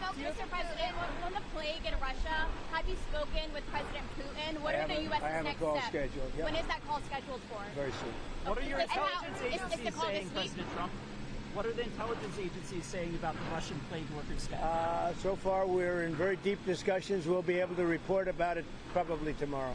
Now, Mr. President, on the plague in Russia, have you spoken with President Putin? What are the U.S.'s next steps? Scheduled. Yep. When is that call scheduled for? Very soon. What are your And how- intelligence is the agencies call saying, this week? President Trump? What are the intelligence agencies saying about the Russian plague workers scandal? So far, we're in very deep discussions. We'll be able to report about it probably tomorrow.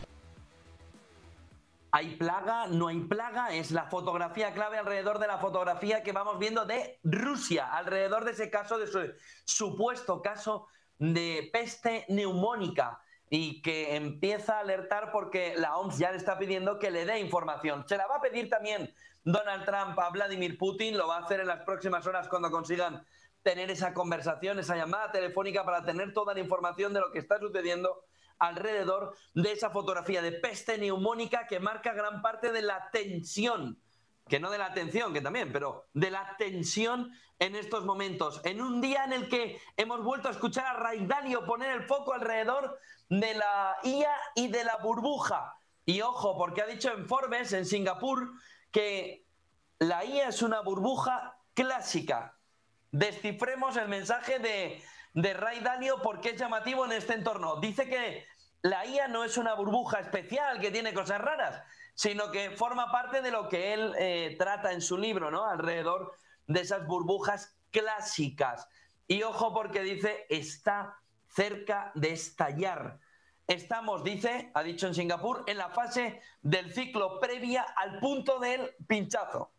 ¿Hay plaga? ¿No hay plaga? Es la fotografía clave alrededor de la fotografía que vamos viendo de Rusia, alrededor de ese caso, de su supuesto caso de peste neumónica y que empieza a alertar porque la OMS ya le está pidiendo que le dé información. Se la va a pedir también Donald Trump a Vladimir Putin, lo va a hacer en las próximas horas cuando consigan tener esa conversación, esa llamada telefónica para tener toda la información de lo que está sucediendo alrededor de esa fotografía de peste neumónica que marca gran parte de la tensión, que no de la atención, que también, pero de la tensión en estos momentos. En un día en el que hemos vuelto a escuchar a Ray Dalio poner el foco alrededor de la IA y de la burbuja. Y ojo, porque ha dicho en Forbes, en Singapur, que la IA es una burbuja clásica. Descifremos el mensaje de Ray Dalio porque es llamativo en este entorno. Dice que la IA no es una burbuja especial que tiene cosas raras, sino que forma parte de lo que él trata en su libro, ¿no? Alrededor de esas burbujas clásicas. Y ojo porque dice, está cerca de estallar. Estamos, dice, ha dicho en Singapur, en la fase del ciclo previa al punto del pinchazo.